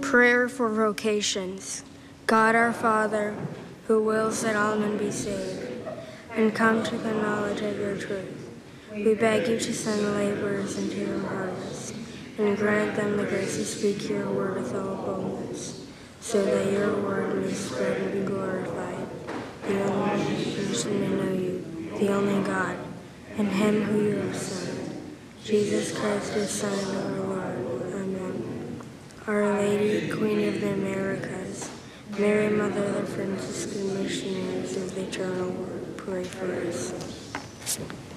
Prayer for vocations. God our Father, who wills that all men be saved and come to the knowledge of your truth, we beg you to send laborers into your harvest and grant them the grace to speak your word with all boldness, so that your word may spread and be glorified. The only person may know you, the only God, and him who you have sent, Jesus Christ, your Son, our Lord. Amen. Our Lady, Queen of the Americas, Mary, Mother of the Franciscan Missionaries of the Eternal Word, pray for us.